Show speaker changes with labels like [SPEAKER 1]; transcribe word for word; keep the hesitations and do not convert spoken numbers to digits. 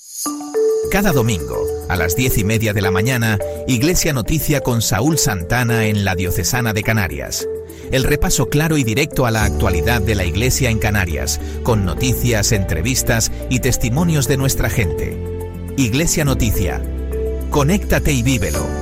[SPEAKER 1] Cada domingo, a las diez y media de la mañana, Iglesia Noticia con Saúl Santana en la Diocesana de Canarias. El repaso claro y directo a la actualidad de la Iglesia en Canarias, con noticias, entrevistas y testimonios de nuestra gente. Iglesia Noticia. Conéctate y vívelo.